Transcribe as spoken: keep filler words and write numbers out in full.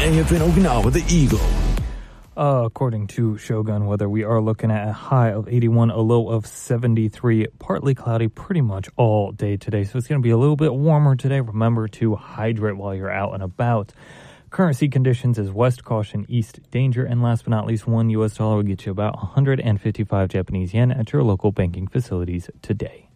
A F N Okinawa, the Eagle. Uh, according to Shogun Weather, we are looking at a high of eighty-one, a low of seventy-three, partly cloudy pretty much all day today. So it's going to be a little bit warmer today. Remember to hydrate while you're out and about. Current sea conditions is west caution, east danger, and last but not least, one U S dollar will get you about one hundred fifty-five Japanese yen at your local banking facilities today.